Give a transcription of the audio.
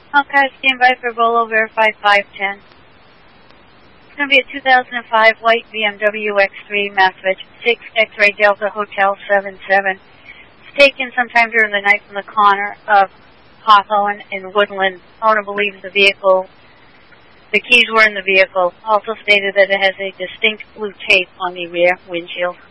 Okay, stand by for Volo, verify 510. It's going to be a 2005 white BMW X3, Massachusetts 6, X-Ray Delta Hotel 77. It's taken sometime during the night from the corner of Hawthorne and Woodland. Owner believes the keys were in the vehicle. Also stated that it has a distinct blue tape on the rear windshield.